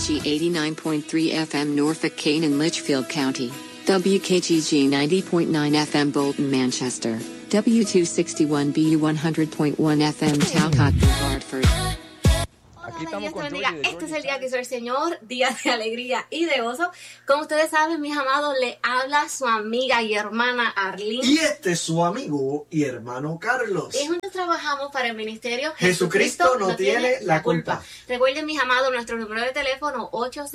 WKGG 89.3 FM Norfolk, Kane and Litchfield County. WKGG 90.9 FM Bolton, Manchester. W261BU 100.1 FM Talcott, Hartford. Hola, Dios te bendiga. Este es el día que hizo el Señor, día de alegría y de gozo. Como ustedes saben, mis amados, le habla su amiga y hermana Arlene. Y este es su amigo y hermano Carlos. Y juntos trabajamos para el ministerio Jesucristo no tiene la culpa. Recuerden, mis amados, nuestro número de teléfono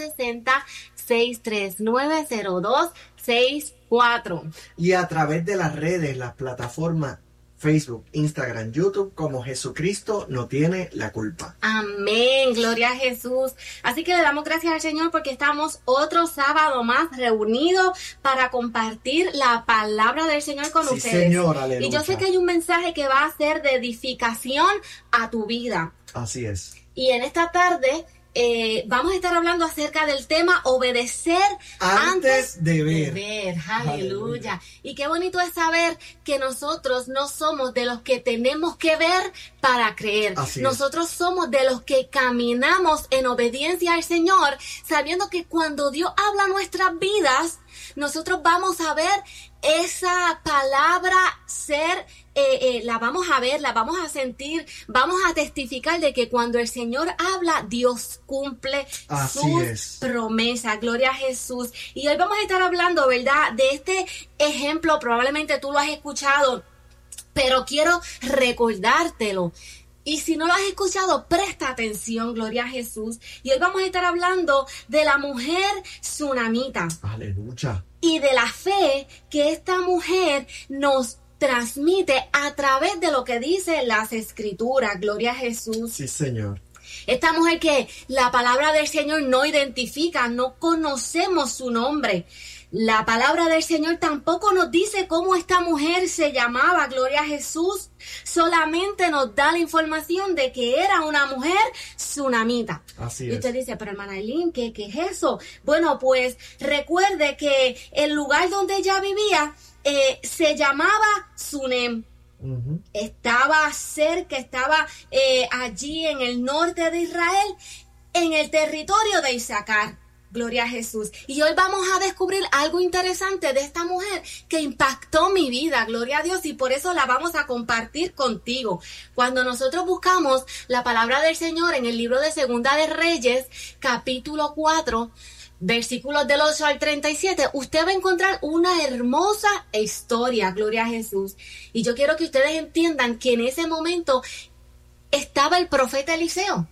860-639-0264. Y a través de las redes, las plataformas Facebook, Instagram, YouTube, como Jesucristo no tiene la culpa. Amén, gloria a Jesús. Así que le damos gracias al Señor porque estamos otro sábado más reunidos para compartir la palabra del Señor con ustedes. Señor, aleluya. Y yo sé que hay un mensaje que va a ser de edificación a tu vida. Así es. Y en esta tarde vamos a estar hablando acerca del tema obedecer antes de ver. Aleluya. Y qué bonito es saber que nosotros no somos de los que tenemos que ver para creer. Nosotros somos de los que caminamos en obediencia al Señor, sabiendo que cuando Dios habla nuestras vidas, nosotros vamos a ver esa palabra ser, la vamos a ver, la vamos a sentir, vamos a testificar de que cuando el Señor habla, Dios cumple sus promesas. Gloria a Jesús. Y hoy vamos a estar hablando, ¿verdad?, de este ejemplo. Probablemente tú lo has escuchado, pero quiero recordártelo. Y si no lo has escuchado, presta atención, gloria a Jesús. Y hoy vamos a estar hablando de la mujer tsunamita. Aleluya. Y de la fe que esta mujer nos transmite a través de lo que dicen las Escrituras. Gloria a Jesús. Sí, Señor. Esta mujer que la palabra del Señor no identifica, no conocemos su nombre. La palabra del Señor tampoco nos dice cómo esta mujer se llamaba, gloria a Jesús. Solamente nos da la información de que era una mujer tsunamita. Así es. Y usted dice, pero hermana Eileen, ¿qué es eso? Bueno, pues recuerde que el lugar donde ella vivía se llamaba Sunem. Uh-huh. Estaba cerca, estaba allí en el norte de Israel, en el territorio de Isaacar. Gloria a Jesús. Y hoy vamos a descubrir algo interesante de esta mujer que impactó mi vida. Gloria a Dios. Y por eso la vamos a compartir contigo. Cuando nosotros buscamos la palabra del Señor en el libro de Segunda de Reyes, capítulo 4, versículos del 8 al 37, usted va a encontrar una hermosa historia. Gloria a Jesús. Y yo quiero que ustedes entiendan que en ese momento estaba el profeta Eliseo,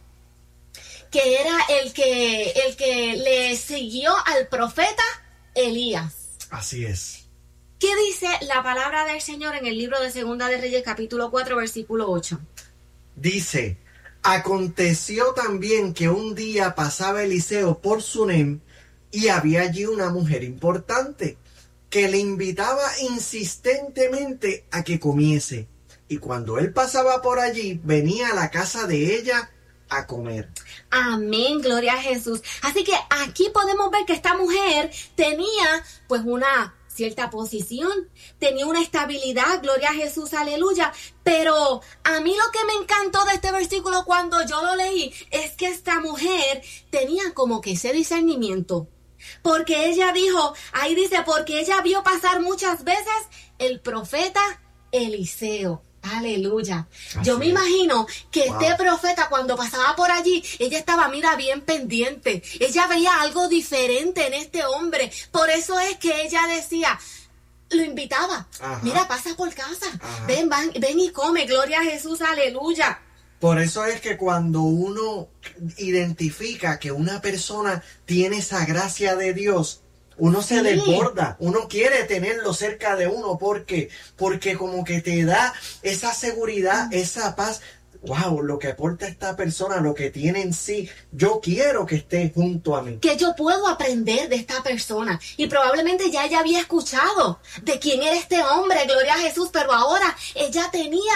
que era el que le siguió al profeta Elías. Así es. ¿Qué dice la palabra del Señor en el libro de Segunda de Reyes, capítulo 4, versículo 8? Dice: aconteció también que un día pasaba Eliseo por Sunem, y había allí una mujer importante que le invitaba insistentemente a que comiese. Y cuando él pasaba por allí, venía a la casa de ella a comer. Amén, gloria a Jesús. Así que aquí podemos ver que esta mujer tenía pues una cierta posición, tenía una estabilidad, gloria a Jesús, aleluya. Pero a mí lo que me encantó de este versículo cuando yo lo leí es que esta mujer tenía como que ese discernimiento. Porque ella dijo, ahí dice, porque ella vio pasar muchas veces el profeta Eliseo. Aleluya. Yo me imagino que este profeta cuando pasaba por allí, ella estaba, mira, bien pendiente. Ella veía algo diferente en este hombre. Por eso es que ella decía, lo invitaba. Ajá. Mira, pasa por casa. Ven y come. Gloria a Jesús, aleluya. Por eso es que cuando uno identifica que una persona tiene esa gracia de Dios, uno se desborda, uno quiere tenerlo cerca de uno, porque como que te da esa seguridad, esa paz. Wow, lo que aporta esta persona, lo que tiene en sí, yo quiero que esté junto a mí. Que yo puedo aprender de esta persona. Y probablemente ya ella había escuchado de quién era este hombre, gloria a Jesús, pero ahora ella tenía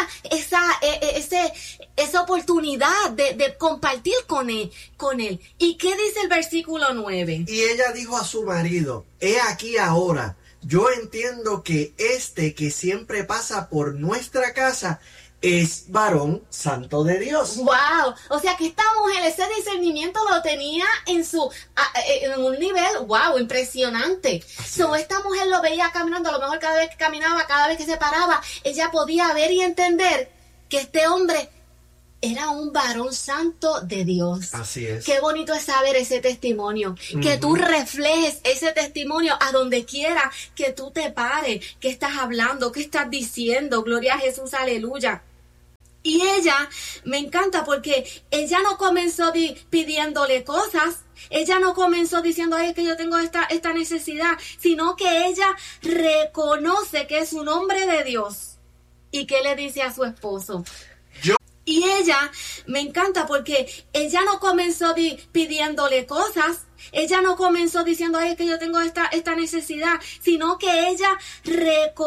esa oportunidad de compartir con él. ¿Y qué dice el versículo 9? Y ella dijo a su marido, he aquí ahora, yo entiendo que que siempre pasa por nuestra casa, es varón santo de Dios. Wow, o sea que esta mujer ese discernimiento lo tenía en un nivel, wow, impresionante. Esta mujer lo veía caminando, a lo mejor cada vez que caminaba, cada vez que se paraba, ella podía ver y entender que este hombre era un varón santo de Dios. Así es. Qué bonito es saber ese testimonio. Que tú reflejes ese testimonio a donde quiera que tú te pares. ¿Qué estás hablando? ¿Qué estás diciendo? Gloria a Jesús, aleluya. Y ella, me encanta porque ella no comenzó pidiéndole cosas. Ella no comenzó diciendo, ay, es que yo tengo esta necesidad. Sino que ella reconoce que es un hombre de Dios. ¿Y qué le dice a su esposo? Y ella, me encanta porque ella no comenzó pidiéndole cosas, ella no comenzó diciendo, ay, es que yo tengo esta necesidad, sino que ella reconoce